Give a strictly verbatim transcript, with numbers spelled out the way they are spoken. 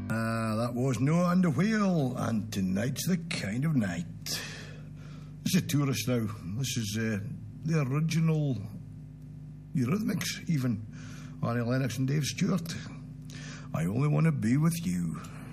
Ah, that was No and the Whale, and tonight's the kind of night. This is Tourist now. This is uh, the original Eurythmics, even. Annie Lennox and Dave Stewart. I only want to be with you.